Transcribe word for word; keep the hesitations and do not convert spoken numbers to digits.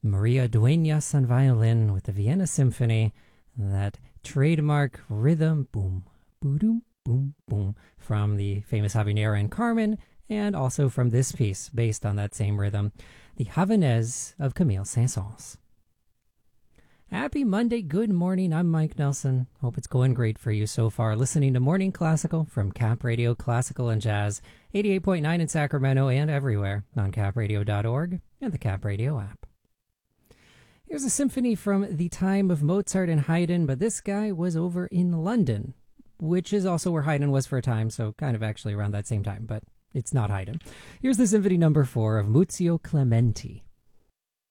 Maria Dueñas on violin with the Vienna Symphony, that trademark rhythm, boom, boom, boom, boom, from the famous Habanera and Carmen, and also from this piece based on that same rhythm, the Havanaise of Camille Saint-Saëns. Happy Monday, good morning, I'm Mike Nelson. Hope it's going great for you so far. Listening to Morning Classical from Cap Radio Classical and Jazz, eighty-eight point nine in Sacramento and everywhere on cap radio dot org and the Cap Radio app. Here's a symphony from the time of Mozart and Haydn, but this guy was over in London, which is also where Haydn was for a time, so kind of actually around that same time, but it's not Haydn. Here's the Symphony Number four of Muzio Clementi.